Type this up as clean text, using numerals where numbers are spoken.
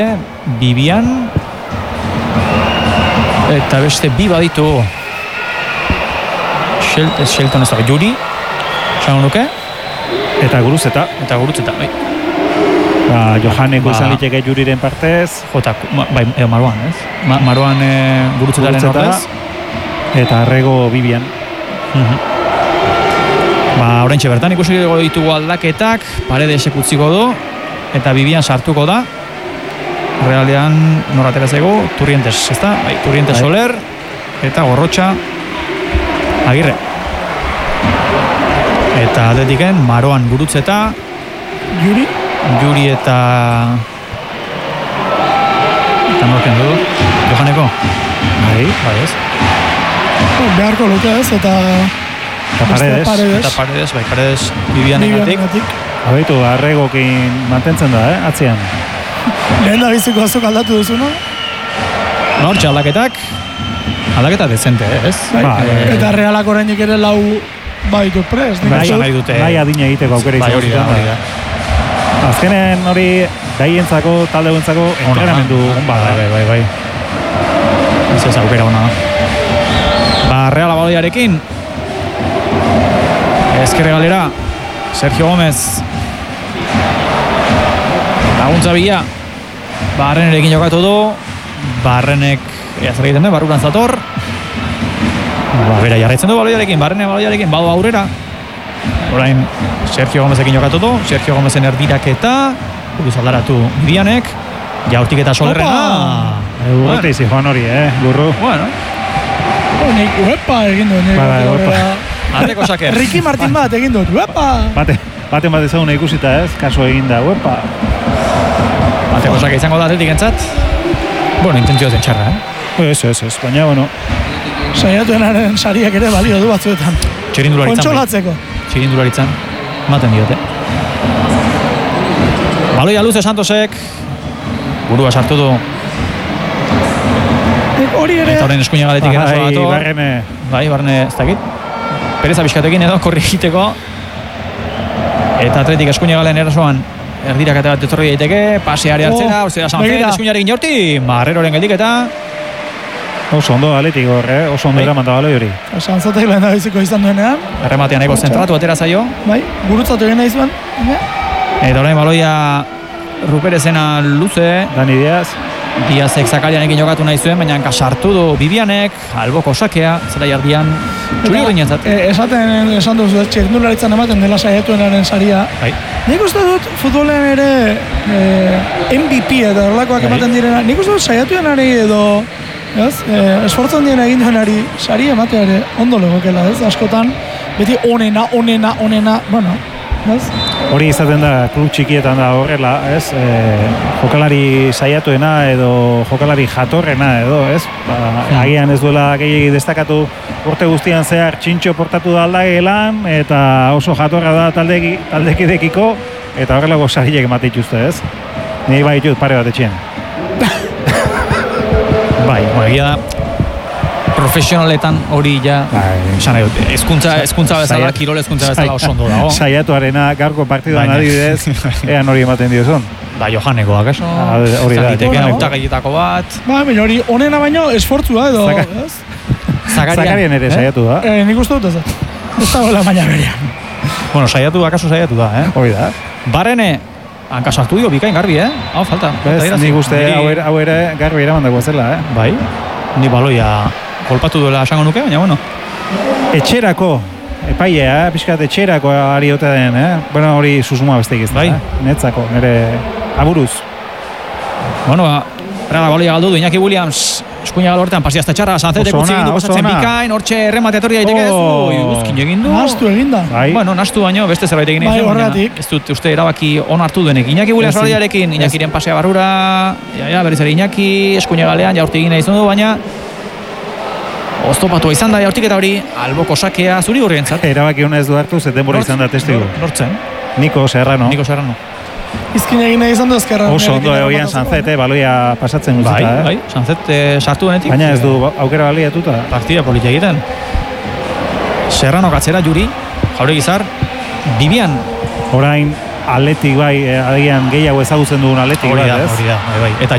Bibian eta beste bi baditu Shelton ez da, Juri esango nuke eta Gurutzeta bai. Johaneko izan liteke Juriren partez bai, Maruan, ez? Maruan Gurutzetaren ordez eta Arrego Bibian. Oraintxe bertan ikusi ditugu aldaketak, Paredes utziko du eta Bibian sartuko da. Realean norratera zego, Turrientes, ezta? Bai, Turrientes Soler eta Gorrotxa Agirre. Eta Atletiken Maroan Gurutzeta, Juri eta norken du, Johaneko? Bai, ez. Beharko luke ez, eta Paredes Bibianegatik. Abeitu, Arregokin mantentzen da, atzean. Lehen da biziko azuk aldatu duzuna? Hortxe aldaketa dezente, ez? Eta Realak orainik ere lau baitu prest. Bai adina egiteko aukera izan. Hori da. Azkenen hori daientzako, taldeguentzako entrenamendu. Bai. Ez aukera hona. Reala baloiarekin. Ezkerre galera. Sergio Gómez. Laguntza bila. Barrenerekin jokatu du. Barrenek zer egiten du, barruran zator. Bera jarraitzen du baloiarekin, baloiarekin, badu aurrera. Orain Sergio Gómezekin jokatu du, Sergio Gómezen erdiraketa, buruz aldaratu Bibianek, jaurtiketa Solerrena. Urrete izi joan hori, burru. Nik uepa egin du. Ateko saker. Ricky Martin bat egin dut, uepa. Baten bat ezaguna ikusita ez, kaso egin da, uepa. Ateko saker izango da Atletik entzat. Intentzio zen txarra, Ez, baina, saiatuenaren sariak ere balio du batzuetan. Kontsolatzeko. Txirindularitzan, maten diote. Baloia luze Santosek, burua sartu du. Hori ere... Eta horren eskuina galetik erasoa gato. Barne, ez dakit. Pereza bizkatekin edo, korri egiteko. Eta Atletik eskuina galen erasoan, erdirakate bat etorri daiteke, paseari hartzera, orzera Sanfer, eskuinarekin jorti, Marreroren geldiketa. Oso ondo Atletik horre, oso ondo eramanta baloi hori. Santzatek lehen da biziko izan duenean. Errematean ego zentratu atera zaio. Bai, gurutzatu egin nahi zuen. Eta orain baloia Ruperezena luze. Dani Diazek Zakarianekin jokatu nahi zuen, baina sartu du Bibianek, alboko sakea, zela jardian txuri ginentzat. Esan duzu, txirrindularitzan ematen dela saiatuenaren saria. Nik uste dut futbolen ere MVP eta horlakoak ematen direna. Nik uste dut saiatuenari edo esfortzan dien egin duenari sari ematea ere ondo legokela, ez? Askotan, beti onena, bueno, ez? Hori izaten da, klub txikietan da horrela, ez? Jokalari saiatuena edo jokalari jatorrena edo, ez? Agian ez duela gehiagi destakatu urte guztian zehar txintxo portatu da aldagelan eta oso jatorra da taldekidekiko eta horrelako sariek emate dituzte, ez? Nire bai ditut pare bat etxean. Egia da profesionaletan hori ja esan nahi dut, ezkuntza bezala, kirol ezkuntza bezala oso ondo dago. Saiatuarena gaurko partiduan adibidez, ean hori ematen diozun. Johaneko akaso, hori da. Hautagaietako bat. Hori onena baino esfortzua edo, ez? Zakarian ere saiatu da. Nik uste dut ez. Ez da gola baina berean. Saiatu da, Hori da. Barrene, hanka sartu dio, bikain garbi, hau falta. Nik uste hau ere garbi eramandako zela, Bai, ni baloia kolpatu duela esango nuke, baina bueno. Etxerako, epaia, pixkat etxerako ari ote den, Bueno, hori susuma besteik ez da, netzako, nire aburuz. Reala baloia galdu du, Iñaki Williams, eskuina galo horretan, pasiazta txarra, Sanzetek utzi egin du pasatzen bikain, hortxe erremate etorri daiteke ez, uzkin egin du. Nastu eginda. Nastu baino, beste zerbait egin egin horretik. Ez dut uste erabaki on hartu duenek. Iñaki Williams baloiarekin, Iñakiren pasea barrura, berriz ere Iñaki, eskuina galean, jaurti egin izan du, baina oztopatua izan da jaurtik eta hori, alboko sakea zuri horrentzat. Erabaki hona ez du hartu, zeten bora izan da testigu. Nortzen? Niko Serrano. Izkin egin nahi izan du ezkerra. Oso ondo egoian Sanzet, baloia pasatzen guzita. Bai, Sanzet sartu denetik. Baina ez du aukera baliatuta. Partida politia egiten. Serrano katzera, Juri, Jauregizar, Bibian. Orain, Atletik bai, agian gehiago ezagutzen dugun Atletik bai, ez? Hori da, bai. Eta